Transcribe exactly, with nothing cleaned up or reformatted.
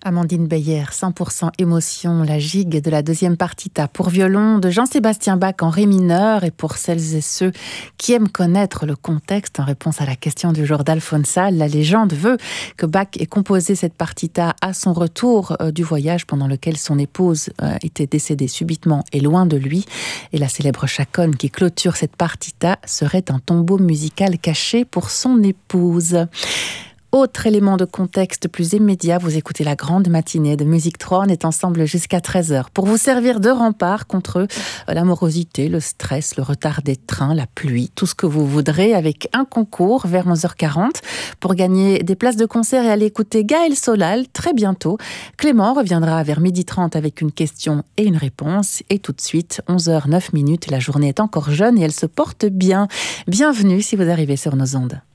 Amandine Beyer, cent pour cent émotion, la gigue de la deuxième partita pour violon de Jean-Sébastien Bach en ré mineur. Et pour celles et ceux qui aiment connaître le contexte, en réponse à la question du jour d'Alphonse Sall, la légende veut que Bach ait composé cette partita à son retour euh, du voyage pendant lequel son épouse euh, était décédée subitement et loin de lui. Et la célèbre chaconne qui clôture cette partita serait un tombeau musical caché pour son épouse. Autre élément de contexte plus immédiat, vous écoutez la grande matinée de Musique trois. On est ensemble jusqu'à treize heures pour vous servir de rempart contre l'amorosité, le stress, le retard des trains, la pluie, tout ce que vous voudrez, avec un concours vers onze heures quarante pour gagner des places de concert et aller écouter Gaël Solal très bientôt. Clément reviendra vers midi trente avec une question et une réponse. Et tout de suite, onze heures neuf minutes, la journée est encore jeune et elle se porte bien. Bienvenue si vous arrivez sur nos ondes.